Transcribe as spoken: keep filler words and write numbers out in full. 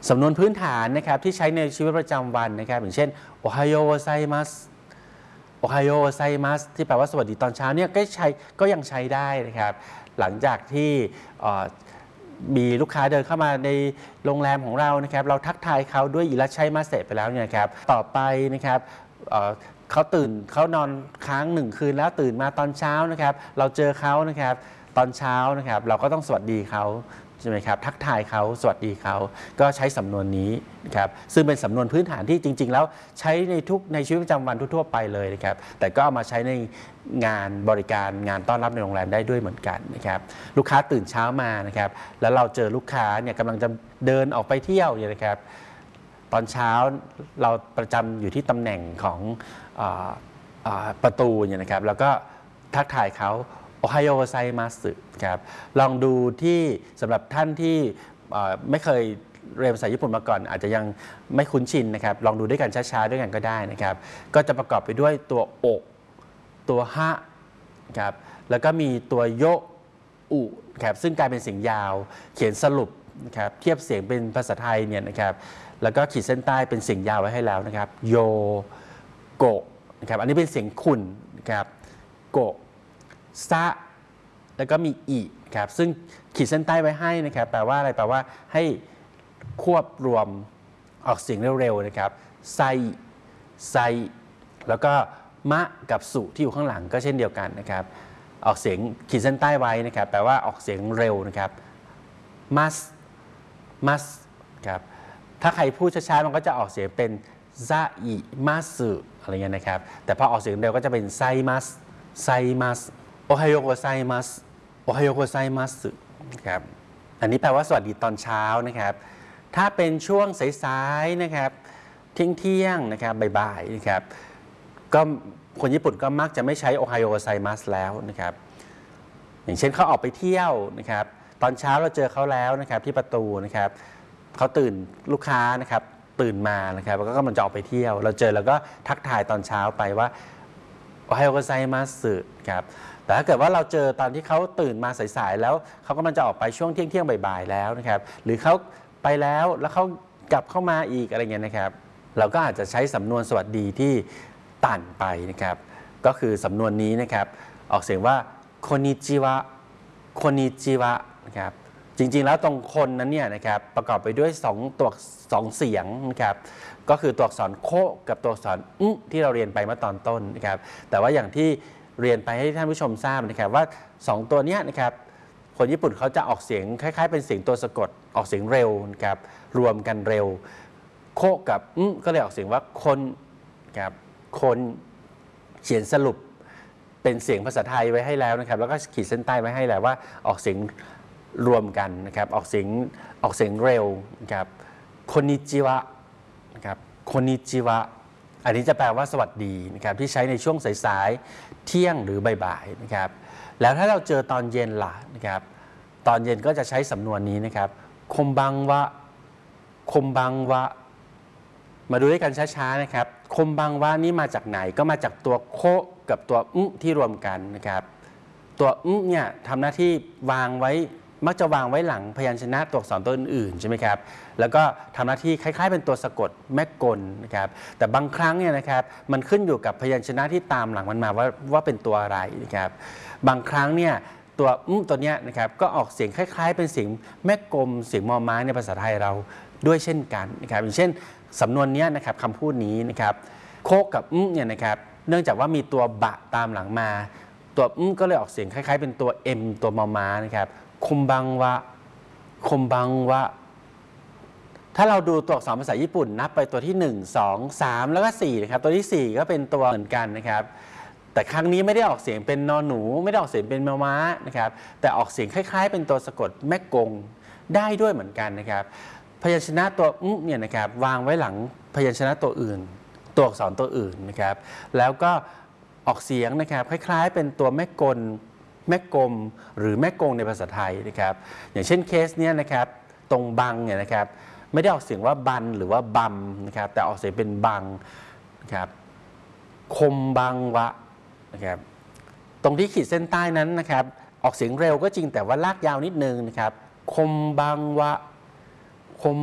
สำนวนพื้นฐานนะครับที่ใช้ในชีวิตประจำวันนะครับอย่างเช่นโอไฮโอไซมัสโอไฮโอไซมัสที่แปลว่าสวัสดีตอนเช้าเนี่ยก็ใช้ก็ยังใช้ได้นะครับหลังจากที่มีลูกค้าเดินเข้ามาในโรงแรมของเรานะครับเราทักทายเขาด้วยอิรัชชัยมาเสร็จไปแล้วเนี่ยครับต่อไปนะครับเขาตื่นเขานอนค้างหนึ่งคืนแล้วตื่นมาตอนเช้านะครับเราเจอเขานะครับตอนเช้านะครับเราก็ต้องสวัสดีเขาใช่ไหมครับทักทายเขาสวัสดีเขาก็ใช้สำนวนนี้นะครับซึ่งเป็นสำนวนพื้นฐานที่จริงๆแล้วใช้ในทุกในชีวิตประจำวันทั่วๆไปเลยนะครับแต่ก็เอามาใช้ในงานบริการงานต้อนรับในโรงแรมได้ด้วยเหมือนกันนะครับลูกค้าตื่นเช้ามานะครับแล้วเราเจอลูกค้าเนี่ยกำลังจะเดินออกไปเที่ยวเนี่ยนะครับตอนเช้าเราประจำอยู่ที่ตำแหน่งของประตูเนี่ยนะครับแล้วก็ทักทายเขาโอไฮโอไซมัสครับลองดูที่สำหรับท่านที่ไม่เคยเรียนภาษาญี่ปุ่นมาก่อนอาจจะยังไม่คุ้นชินนะครับลองดูด้วยกันช้าๆด้วยกันก็ได้นะครับก็จะประกอบไปด้วยตัวโอตัวฮะครับแล้วก็มีตัวโยอุครับซึ่งกลายเป็นเสียงยาวเขียนสรุปนะครับเทียบเสียงเป็นภาษาไทยเนี่ยนะครับแล้วก็ขีดเส้นใต้เป็นเสียงยาวไว้ให้แล้วนะครับโยโกนะครับอันนี้เป็นเสียงขุ่นนะครับโกซะแล้วก็มีอีครับซึ่งขีดเส้นใต้ไว้ให้นะครับแปลว่าอะไรแปลว่าให้ควบรวมออกเสียงเร็วๆนะครับไซไซแล้วก็มะกับสุที่อยู่ข้างหลังก็เช่นเดียวกันนะครับออกเสียงขีดเส้นใต้ไว้นะครับแปลว่าออกเสียงเร็วนะครับมัสมัสครับถ้าใครพูดช้าๆมันก็จะออกเสียงเป็นซาอิมัสอะไรเงี้ยนะครับแต่พอออกเสียงเร็วก็จะเป็นไซมัสไซมัสโอไฮโอโกไซมัสโอไฮโอโกไซมัสครับอันนี้แปลว่าสวัสดีตอนเช้านะครับถ้าเป็นช่วงสายๆนะครับเที่ยงเที่ยงนะครับบ่ายๆนะครับก็คนญี่ปุ่นก็มักจะไม่ใช้โอไฮโอโกไซมัสแล้วนะครับอย่างเช่นเขาออกไปเที่ยวนะครับตอนเช้าเราเจอเขาแล้วนะครับที่ประตูนะครับเขาตื่นลูกค้านะครับตื่นมานะครับแล้วก็กำลังจะออกไปเที่ยวเราเจอแล้วก็ทักทายตอนเช้าไปว่าโอไฮโอโกไซมัสครับแต่ถ้าเกิดว่าเราเจอตอนที่เขาตื่นมาสายๆแล้วเขากำลังจะออกไปช่วงเที่ยงเที่ยงบ่ายๆแล้วนะครับหรือเขาไปแล้วแล้วเขากลับเข้ามาอีกอะไรเงี้ยนะครับเราก็อาจจะใช้สำนวนสวัสดีที่ต่ำไปนะครับก็คือสำนวนนี้นะครับออกเสียงว่าโคนิจิวะโคนิจิวะนะครับจริงๆแล้วตรงคนนั้นเนี่ยนะครับประกอบไปด้วยสองตัวสองเสียงนะครับก็คือตัวอักษรโคกับตัวอักษรอึที่เราเรียนไปเมื่อตอนต้นนะครับแต่ว่าอย่างที่เรียนไปให้ท่านผู้ชมทราบนะครับว่าสองตัวนี้นะครับคนญี่ปุ่นเขาจะออกเสียงคล้ายๆเป็นเสียงตัวสะกดออกเสียงเร็วนะครับรวมกันเร็วโคกับอึก็เลยออกเสียงว่าคนครับคนเขียนสรุปเป็นเสียงภาษาไทยไว้ให้แล้วนะครับแล้วก็ขีดเส้นใต้ไว้ให้แล้วว่าออกเสียงรวมกันนะครับออกเสียงออกเสียงเร็วนะครับโคนิจิวะนะครับโคนิจิวะอันนี้จะแปลว่าสวัสดีนะครับที่ใช้ในช่วงสายๆเที่ยงหรือบ่ายๆนะครับแล้วถ้าเราเจอตอนเย็นล่ะนะครับตอนเย็นก็จะใช้สำนวนนี้นะครับคมบังวะคมบังวะมาดูด้วยกันช้าๆนะครับคมบังวะนี้มาจากไหนก็มาจากตัวโคกับตัวอึที่รวมกันนะครับตัวอึเนี่ยทำหน้าที่วางไว้มักจะวางไว้หลังพยัญชนะตัวอักษรตัวอื่นๆใช่ไหมครับแล้วก็ทำหน้าที่คล้ายๆเป็นตัวสะกดแม่กลนะครับแต่บางครั้งเนี่ยนะครับมันขึ้นอยู่กับพยัญชนะที่ตามหลังมันมาว่าว่าเป็นตัวอะไรนะครับบางครั้งเนี่ยตัวอึตัวเนี้ยนะครับก็ออกเสียงคล้ายๆเป็นเสียงแม่กลเสียงมอม้าในภาษาไทยเราด้วยเช่นกันนะครับอย่างเช่นสำนวนนี้นะครับคำพูดนี้นะครับโคกับอึเนี่ยนะครับเนื่องจากว่ามีตัวบะตามหลังมาตัวอึก็เลยออกเสียงคล้ายๆเป็นตัว M ตัวมอม้านะครับคมบังวะคมบังวะถ้าเราดูตัวอักษรภาษาญี่ปุ่นนับไปตัวที่หนึ่ง สอง สามแล้วก็สี่นะครับตัวที่สี่ก็เป็นตัวเหมือนกันนะครับแต่ครั้งนี้ไม่ได้ออกเสียงเป็นนอหนูไม่ได้ออกเสียงเป็นมอม้านะครับแต่ออกเสียงคล้ายๆเป็นตัวสะกดแม่กงได้ด้วยเหมือนกันนะครับพยัญชนะตัวอึเนี่ยนะครับวางไว้หลังพยัญชนะตัวอื่นตัวอักษรตัวอื่นนะครับแล้วก็ออกเสียงนะครับคล้ายๆเป็นตัวแม่กลแม่กลมหรือแม่กงในภาษาไทยนะครับอย่างเช่นเคสเนี้ยนะครับตรงบังเนี่ยนะครับไม่ได้ออกเสียงว่าบันหรือว่าบัมนะครับแต่ออกเสียงเป็นบังนะครับคมบังวะนะครับตรงที่ขีดเส้นใต้นั้นนะครับออกเสียงเร็วก็จริงแต่ว่าลากยาวนิดนึงนะครับคมบังวะคม